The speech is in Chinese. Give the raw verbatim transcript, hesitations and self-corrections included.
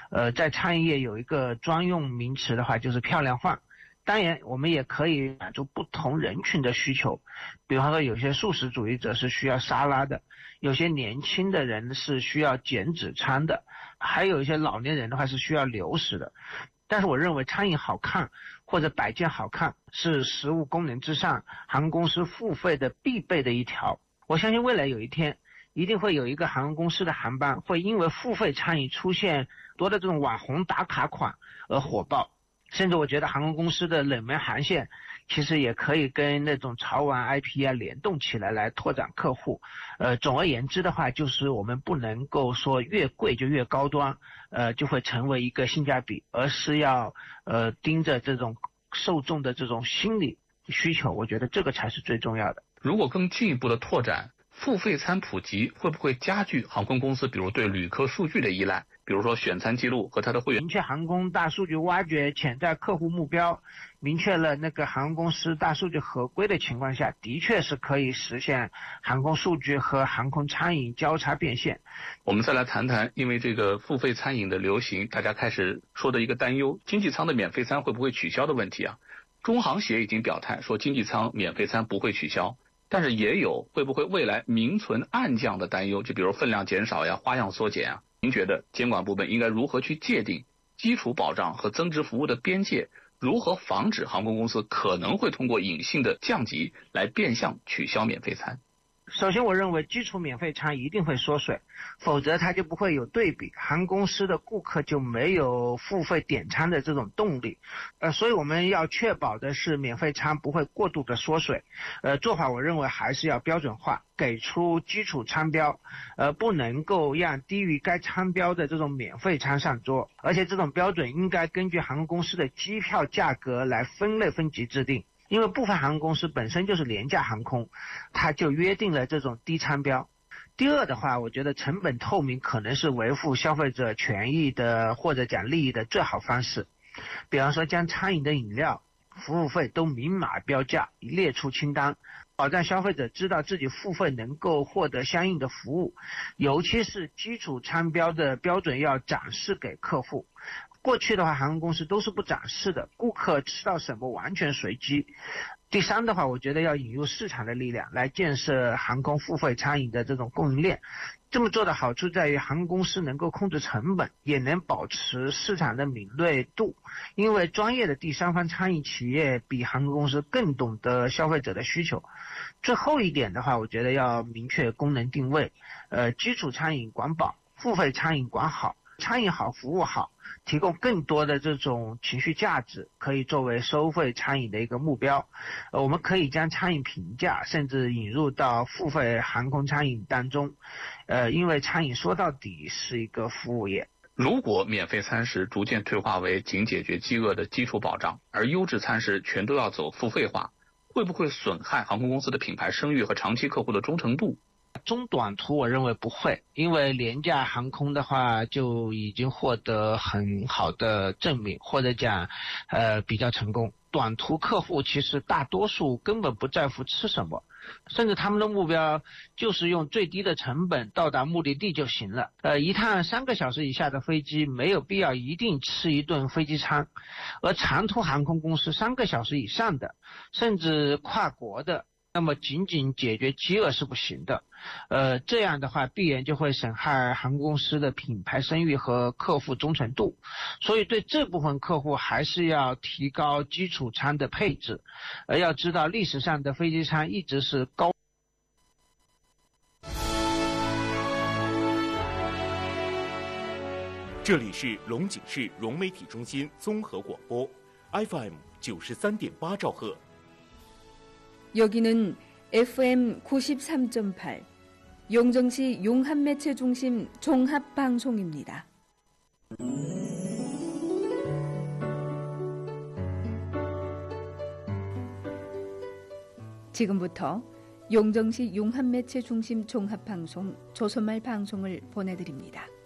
呃，在餐饮业有一个专用名词的话，就是漂亮饭。当然我们也可以满足不同人群的需求，比方说有些素食主义者是需要沙拉的，有些年轻的人是需要减脂餐的，还有一些老年人的话是需要流食的。但是我认为餐饮好看或者摆件好看是食物功能之上航空公司付费的必备的一条。我相信未来有一天一定会有一个航空公司的航班会因为付费餐饮出现多的这种网红打卡款而火爆，甚至我觉得航空公司的冷门航线其实也可以跟那种潮玩 I P 啊联动起来来拓展客户。呃，总而言之的话，就是我们不能够说越贵就越高端，呃，就会成为一个性价比，而是要呃盯着这种受众的这种心理需求，我觉得这个才是最重要的。 如果更进一步的拓展，付费餐普及会不会加剧航空公司比如对旅客数据的依赖，比如说选餐记录和它的会员？ 明确航空大数据挖掘潜在客户目标，明确了那个航空公司大数据合规的情况下，的确是可以实现航空数据和航空餐饮交叉变现。 我们再来谈谈，因为这个付费餐饮的流行，大家开始说的一个担忧，经济舱的免费餐会不会取消的问题啊？中航协已经表态说经济舱免费餐不会取消，但是也有会不会未来明存暗降的担忧，就比如分量减少呀，花样缩减啊。您觉得监管部门应该如何去界定基础保障和增值服务的边界？如何防止航空公司可能会通过隐性的降级来变相取消免费餐？ 首先我认为基础免费餐一定会缩水，否则它就不会有对比，航空公司的顾客就没有付费点餐的这种动力。呃，所以我们要确保的是免费餐不会过度的缩水。呃，做法我认为还是要标准化，给出基础餐标，呃，不能够让低于该餐标的这种免费餐上桌，而且这种标准应该根据航空公司的机票价格来分类分级制定。因为部分航空公司本身就是廉价航空，它就约定了这种低餐标。第二的话，我觉得成本透明可能是维护消费者权益的或者讲利益的最好方式。比方说将餐饮的饮料、服务费都明码标价，列出清单，保障消费者知道自己付费能够获得相应的服务，尤其是基础餐标的标准要展示给客户。过去的话，航空公司都是不展示的，顾客吃到什么完全随机。第三的话，我觉得要引入市场的力量来建设航空付费餐饮的这种供应链。这么做的好处在于航空公司能够控制成本，也能保持市场的敏锐度，因为专业的第三方餐饮企业比航空公司更懂得消费者的需求。最后一点的话，我觉得要明确功能定位，呃，基础餐饮管饱，付费餐饮管好，餐饮好服务好，提供更多的这种情绪价值，可以作为收费餐饮的一个目标。呃，我们可以将餐饮评价甚至引入到付费航空餐饮当中，呃，因为餐饮说到底是一个服务业。 如果免费餐食逐渐退化为仅解决饥饿的基础保障，而优质餐食全都要走付费化，会不会损害航空公司的品牌声誉和长期客户的忠诚度？ 中短途我认为不会，因为廉价航空的话就已经获得很好的证明，或者讲呃比较成功。短途客户其实大多数根本不在乎吃什么，甚至他们的目标就是用最低的成本到达目的地就行了。呃，一趟三个小时以下的飞机没有必要一定吃一顿飞机餐，而长途航空公司三个小时以上的，甚至跨国的，那么仅仅解决饥饿是不行的。呃，这样的话必然就会损害航空公司的品牌声誉和客户忠诚度，所以对这部分客户还是要提高基础餐的配置。呃，要知道历史上的飞机餐一直是高。 这里是龙井市融媒体中心综合广播 F M 九十三点八兆赫。 여기는 에프 엠 구십삼 점 팔 용정시 용합매체중심 종합방송입니다. 지금부터 용정시 용합매체중심 종합방송 조선말 방송을 보내드립니다.